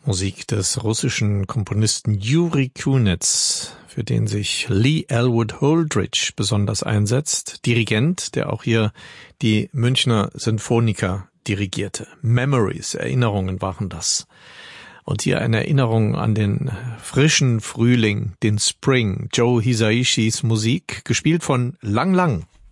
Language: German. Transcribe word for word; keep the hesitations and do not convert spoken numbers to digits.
Musik des russischen Komponisten Juri Kunitz, für den sich Lee Elwood Holdridge besonders einsetzt, Dirigent, der auch hier die Münchner Sinfoniker dirigierte. Memories, Erinnerungen waren das. Und hier eine Erinnerung an den frischen Frühling, den Spring, Joe Hisaishis Musik, gespielt von Lang Lang.